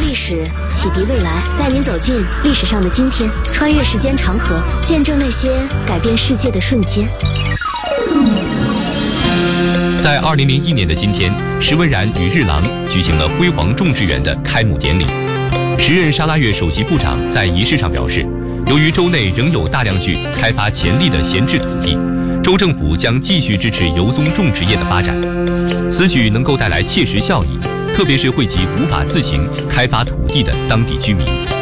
历史，启迪未来，带您走进历史上的今天，穿越时间长河，见证那些改变世界的瞬间。 在2001年的今天，石文然与日郎举行了辉煌种植园的开幕典礼。时任沙拉越首席部长在仪式上表示，由于州内仍有大量具开发潜力的闲置土地，州政府将继续支持油棕种植业的发展。此举能够带来切实效益，特别是惠及无法自行开发土地的当地居民。